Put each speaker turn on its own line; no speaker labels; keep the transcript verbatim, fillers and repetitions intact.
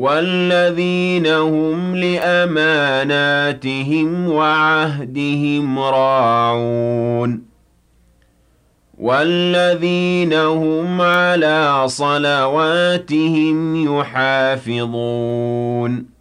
وَالَّذِينَ هُمْ لِأَمَانَاتِهِمْ وَعَهْدِهِمْ رَاعُونَ وَالَّذِينَ هُمْ عَلَىٰ صَلَوَاتِهِمْ يُحَافِظُونَ